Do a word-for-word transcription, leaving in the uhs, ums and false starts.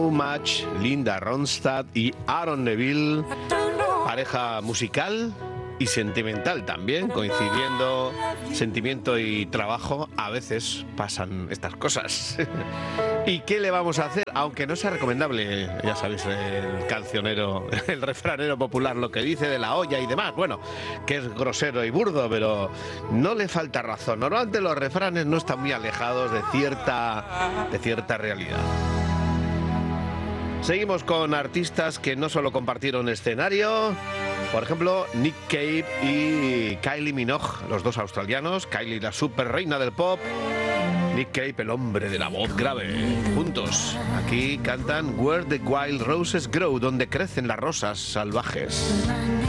Much, Linda Ronstadt y Aaron Neville, pareja musical y sentimental también, coincidiendo sentimiento y trabajo, a veces pasan estas cosas. ¿Y qué le vamos a hacer? Aunque no sea recomendable, ya sabéis, el cancionero, el refranero popular, lo que dice de la olla y demás, bueno, que es grosero y burdo, pero no le falta razón. Normalmente los refranes no están muy alejados de cierta, de cierta realidad. Seguimos con artistas que no solo compartieron escenario, por ejemplo, Nick Cave y Kylie Minogue, los dos australianos, Kylie la super reina del pop, Nick Cave el hombre de la voz grave. Juntos, aquí cantan Where the Wild Roses Grow, donde crecen las rosas salvajes.